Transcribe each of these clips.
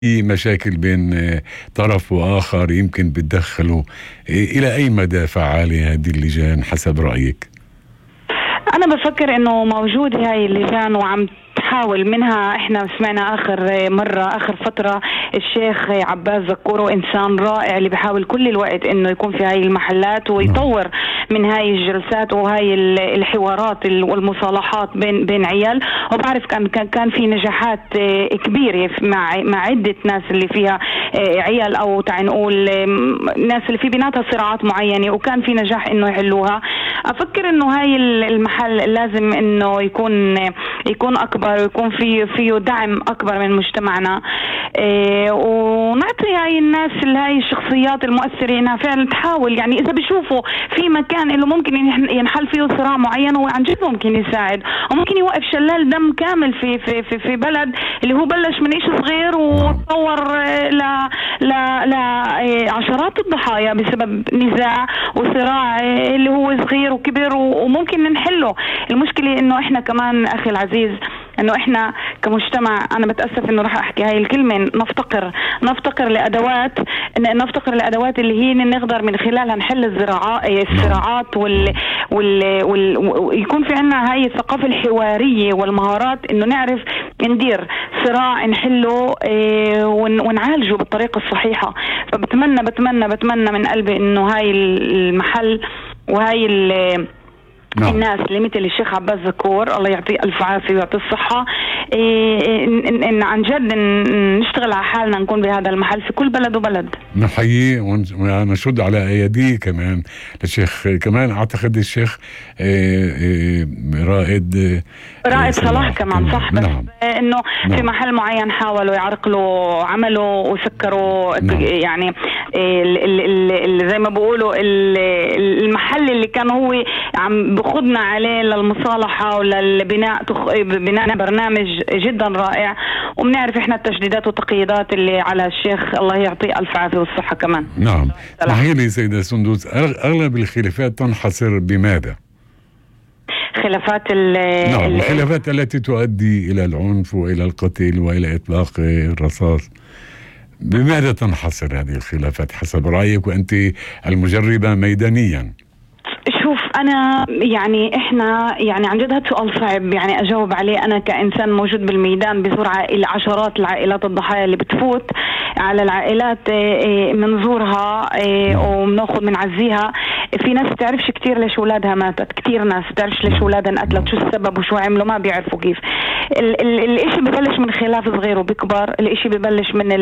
في مشاكل بين طرف وآخر يمكن بتدخلوا، إلى أي مدى فعالة هذه اللجان حسب رأيك؟ أنا بفكر إنه موجود هاي اللجان وعم تحاول منها. احنا سمعنا آخر فترة الشيخ عباس زكور، إنسان رائع اللي بيحاول كل الوقت إنه يكون في هاي المحلات ويطور من هاي الجلسات وهاي الحوارات والمصالحات بين عيال. وبعرف كان في نجاحات كبيرة مع عدة ناس اللي فيها عيال، أو تعال نقول ناس اللي في بيناتها صراعات معينة، وكان في نجاح إنه يحلوها. أفكر إنه هاي المحل لازم إنه يكون أكبر ويكون فيه دعم أكبر من مجتمعنا، ونعطي هاي الناس هاي الشخصيات المؤثرة إنها فعلا تحاول، يعني إذا بيشوفوا في مكان اللي ممكن ينحل فيه صراع معين وعن جد ممكن يساعد وممكن يوقف شلال دم كامل في بلد اللي هو بلش من إشي صغير وتطور لعشرات الضحايا بسبب نزاع وصراع اللي هو صغير وكبير وممكن نحله. المشكلة إنه إحنا كمان أخي العزيز انه احنا كمجتمع، انا بتأسف انه راح احكي هاي الكلمة، نفتقر لادوات اللي هي نقدر من خلالها نحل الصراعات ويكون في عنا هاي الثقافة الحوارية والمهارات انه نعرف ندير صراع نحله ونعالجه بالطريقة الصحيحة. فبتمنى من قلبي انه هاي المحل وهاي الناس اللي مثل الشيخ عباس زكور الله يعطيه ألف عافية ويعطيه الصحة، إن عن جد نشتغل على حالنا نكون بهذا المحل في كل بلد وبلد. نحيي ونشد على أيديه كمان الشيخ، كمان أعتقد الشيخ رائد صلاح كمان صح. نعم. إنه في محل معين حاولوا يعرقلوا عمله وسكروا. يعني اللي زي ما بقولوا المحل اللي كان هو عم بخدنا عليه للمصالحة بناء برنامج جدا رائع. وبنعرف احنا التشديدات والتقييدات اللي على الشيخ الله يعطيه ألف عافية والصحة كمان. نعم. اسمحي لي سيدة سندوس، أغلب الخلافات تنحصر بماذا؟ الخلافات التي تؤدي إلى العنف وإلى القتل وإلى إطلاق الرصاص، بماذا تنحصر هذه الخلافات حسب رأيك وأنت المجربة ميدانيا؟ شوف أنا يعني إحنا يعني عن جد هذا سؤال صعب يعني أجاوب عليه أنا كإنسان موجود بالميدان بزور عشرات العائلات الضحايا اللي بتفوت على العائلات منزورها ومناخذ منعزيها. في ناس بتعرفش كتير ليش أولادها ماتت، كتير ناس بتعرفش ليش أولادها انقتلت، شو السبب وشو عملوا ما بيعرفوا كيف. الاشي ببلش من خلاف صغير وبيكبر، الاشي ببلش من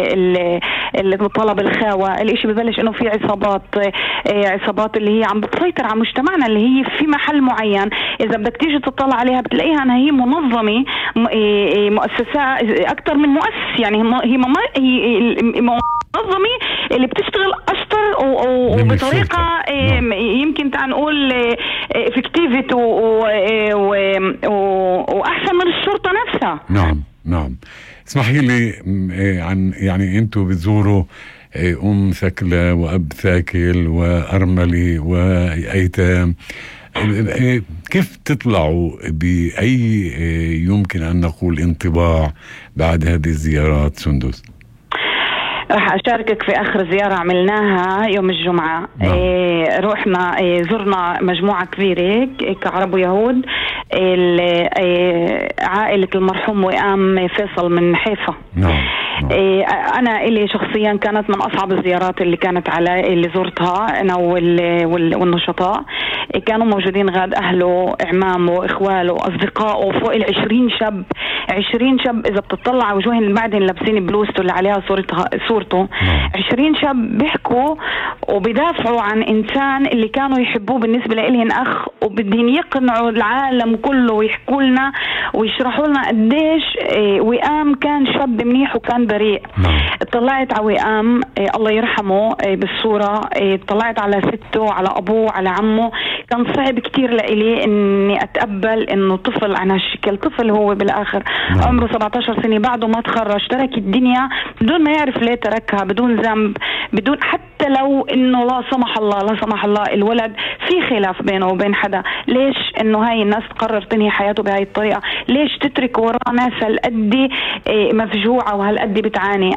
طلب الخاوة، الاشي ببلش انه في عصابات اللي هي عم بتسيطر على مجتمعنا اللي هي في محل معين. اذا بدك تيجي تطلع عليها بتلاقيها انها هي منظمة مؤسسة اكتر من مؤسس، يعني هي منظمة اللي بتشتغل اشطر وبطريقة يمكن نقول افكتيفيت واحسن من الشرطة نفسها. نعم. اسمحي لي عن يعني انتوا بتزوروا أم ثكلى وأب ثاكل وأرملة وأيتام، كيف تطلعوا بأي يمكن أن نقول انطباع بعد هذه الزيارات سندس؟ راح أشاركك في آخر زيارة عملناها يوم الجمعة. رحنا زرنا مجموعة كبيرة كعرب ويهود، عائلة المرحوم وئام فيصل من حيفا. أنا إلي شخصيا كانت من أصعب الزيارات اللي كانت اللي زرتها أنا والنشطاء. كانوا موجودين غاد أهله إعمامه إخواله أصدقائه فوق 20 شاب. 20 شاب إذا بتطلع وجوههم اللي بعدين لابسين بلوزته اللي عليها صورته 20 شاب بيحكوا وبيدافعوا عن إنسان اللي كانوا يحبوه بالنسبة لإلهن أخ، وبدهم يقنعوا العالم كله ويحكوا لنا ويشرحوا لنا قديش وئام كان شاب منيح وكان بريء. اطلعت على وئام الله يرحمه بالصورة، اطلعت على سته على أبوه على عمه. كان صعب كتير لإلي إني أتقبل إنه طفل عن هالشكل، طفل هو بالآخر عمره 17 سنة بعده ما تخرج، ترك الدنيا بدون ما يعرف ليه تركها، بدون ذنب، بدون حتى حتى لو انه لا سمح الله الولد في خلاف بينه وبين حدا، ليش انه هاي الناس تقرر تنهي حياته بهاي الطريقة؟ ليش تترك وراه ناس هالقد مفجوعة وهالقد بتعاني؟